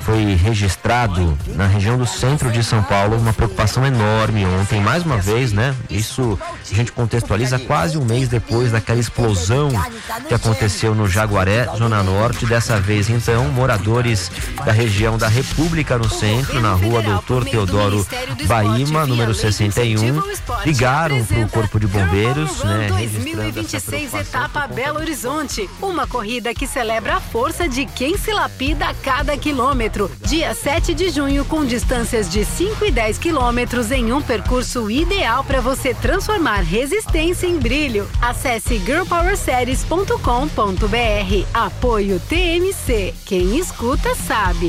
foi registrado na região do centro de São Paulo uma preocupação enorme ontem, mais uma vez, né? Isso a gente contextualiza quase um mês depois daquela explosão que aconteceu no Jaguaré, Zona Norte. Dessa vez, então, moradores da região da República no centro, na rua Doutor Teodoro Baima, número 61, ligaram para o Corpo de Bombeiros, né? 2026 etapa Belo Horizonte, uma corrida que celebra a força de quem se lapida a cada quilômetro. Dia 7 de junho, com distâncias de 5 e 10 quilômetros em um percurso ideal para você transformar resistência em brilho. Acesse girlpowerseries.com.br. Apoio TMC. Quem escuta sabe.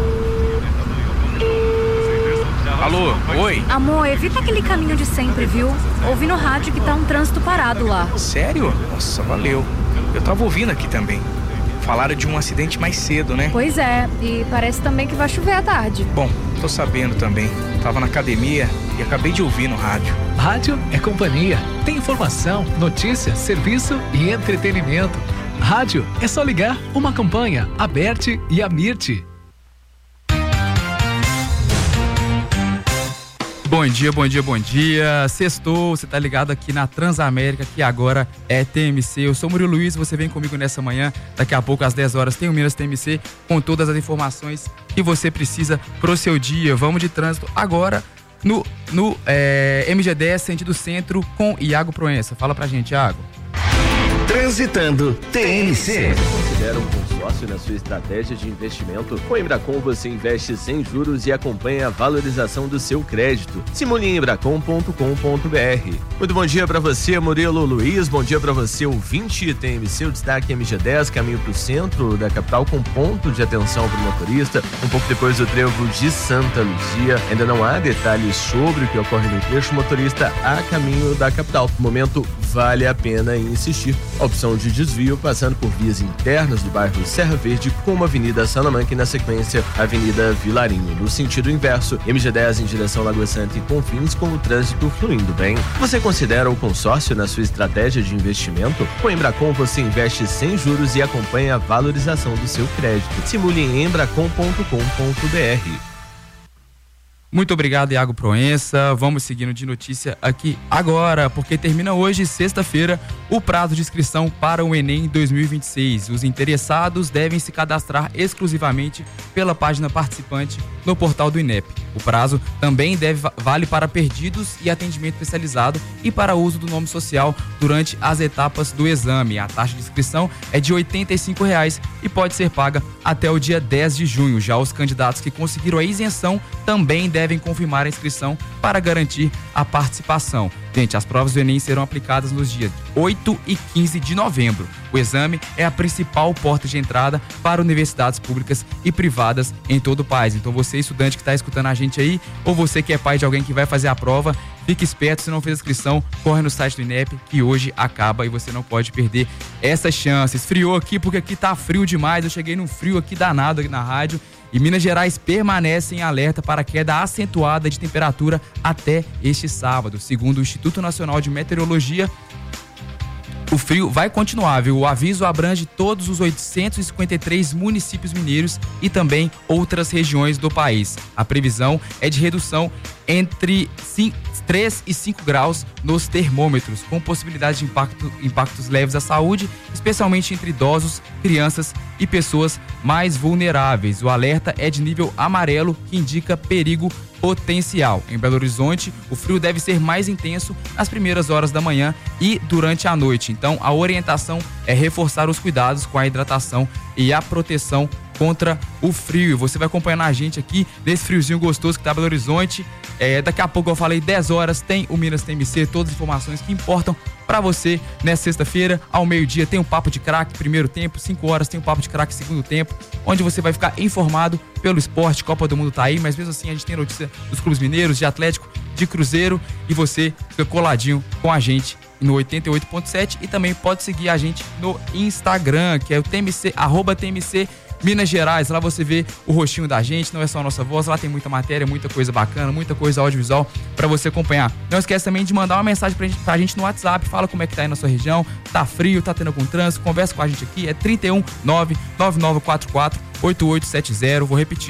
Alô, oi? Amor, evita aquele caminho de sempre, viu? Ouvi no rádio que tá um trânsito parado lá. Sério? Nossa, valeu. Eu tava ouvindo aqui também. Falaram de um acidente mais cedo, né? Pois é, e parece também que vai chover à tarde. Bom, tô sabendo também. Tava na academia e acabei de ouvir no rádio. Rádio é companhia. Tem informação, notícia, serviço e entretenimento. Rádio é só ligar uma campanha, a Bert e a Mirte. Bom dia, bom dia, bom dia. Sextou, você tá ligado aqui na Transamérica, que agora é TMC. Eu sou o Murilo Luiz, você vem comigo nessa manhã. Daqui a pouco, às 10 horas, tem o Minas TMC com todas as informações que você precisa pro seu dia. Vamos de trânsito agora no MG10, sentido centro, com Iago Proença. Fala pra gente, Iago. Transitando TMC. Considera um consórcio na sua estratégia de investimento? Com a Embracon você investe sem juros e acompanha a valorização do seu crédito. Simule em embracon.com.br. Muito bom dia para você, Murilo Luiz. Bom dia para você, ouvinte TMC. O destaque MG10, caminho para o centro da capital com ponto de atenção para o motorista. Um pouco depois do trevo de Santa Luzia. Ainda não há detalhes sobre o que ocorre no trecho motorista a caminho da capital. No momento, vale a pena insistir. A opção de desvio passando por vias internas do bairro Serra Verde, como a Avenida Salamanca e na sequência Avenida Vilarinho. No sentido inverso, MG10 em direção Lagoa Santa e Confins, com o trânsito fluindo bem. Você considera o consórcio na sua estratégia de investimento? Com a Embracon você investe sem juros e acompanha a valorização do seu crédito. Simule em embracon.com.br. Muito obrigado, Iago Proença. Vamos seguindo de notícia aqui agora, porque termina hoje, sexta-feira, o prazo de inscrição para o Enem 2026. Os interessados devem se cadastrar exclusivamente pela página participante no portal do INEP. O prazo também vale para perdidos e atendimento especializado e para uso do nome social durante as etapas do exame. A taxa de inscrição é de R$ 85,00 e pode ser paga até o dia 10 de junho. Já os candidatos que conseguiram a isenção também devem confirmar a inscrição para garantir a participação. Gente, as provas do Enem serão aplicadas nos dias 8 e 15 de novembro. O exame é a principal porta de entrada para universidades públicas e privadas em todo o país. Então você, estudante que está escutando a gente aí, ou você que é pai de alguém que vai fazer a prova, fique esperto, se não fez a inscrição, corre no site do INEP, que hoje acaba e você não pode perder essa chance. Esfriou aqui, porque aqui tá frio demais, eu cheguei num frio aqui danado aqui na rádio. E Minas Gerais permanece em alerta para queda acentuada de temperatura até este sábado. Segundo o Instituto Nacional de Meteorologia, o frio vai continuar, viu? O aviso abrange todos os 853 municípios mineiros e também outras regiões do país. A previsão é de redução entre 3 e 5 graus nos termômetros, com possibilidade de impactos leves à saúde, especialmente entre idosos, crianças e pessoas mais vulneráveis. O alerta é de nível amarelo, que indica perigo potencial. Em Belo Horizonte, o frio deve ser mais intenso nas primeiras horas da manhã e durante a noite. Então, a orientação é reforçar os cuidados com a hidratação e a proteção contra o frio. Você vai acompanhando a gente aqui nesse friozinho gostoso que tá Belo Horizonte. Daqui a pouco eu falei 10 horas, tem o Minas TMC, todas as informações que importam para você nessa sexta-feira. Ao meio-dia tem um papo de craque primeiro tempo, 5 horas tem um papo de craque segundo tempo, onde você vai ficar informado pelo esporte. Copa do Mundo tá aí, mas mesmo assim a gente tem notícia dos clubes mineiros, de Atlético, de Cruzeiro, e você fica coladinho com a gente no 88.7 e também pode seguir a gente no Instagram, que é o TMC, @TMC Minas Gerais. Lá você vê o rostinho da gente, não é só a nossa voz, lá tem muita matéria, muita coisa bacana, muita coisa audiovisual pra você acompanhar. Não esquece também de mandar uma mensagem pra gente no WhatsApp, fala como é que tá aí na sua região, tá frio, tá tendo algum trânsito, conversa com a gente aqui, é 31 99944 8870, vou repetir.